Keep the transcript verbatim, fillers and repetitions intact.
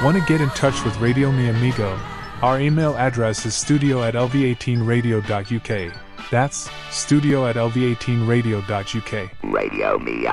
Want to get in touch with Radio Mi Amigo? Our email address is studio at l v eighteen radio dot u k. That's studio at l v eighteen radio dot u k. Radio Mi